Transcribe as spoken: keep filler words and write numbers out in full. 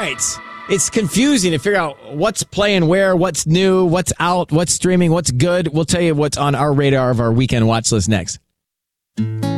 right. It's confusing to figure out what's playing where, what's new, what's out, what's streaming, what's good. We'll tell you what's on our radar of our weekend watch list next.